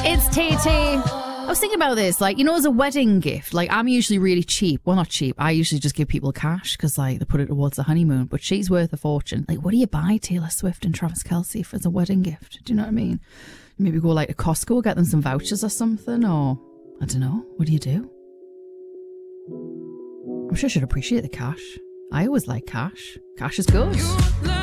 It's TT. I was thinking about this, like, you know, as a wedding gift, like, I'm usually really cheap. Well, not cheap. I usually just give people cash because, like, they put it towards the honeymoon. But she's worth a fortune. Like, what do you buy Taylor Swift and Travis Kelce for as a wedding gift? Do you know what I mean? Maybe go, like, to Costco, get them some vouchers or something, or I don't know. What do you do? I'm sure she'd appreciate the cash. I always like cash. Cash is good.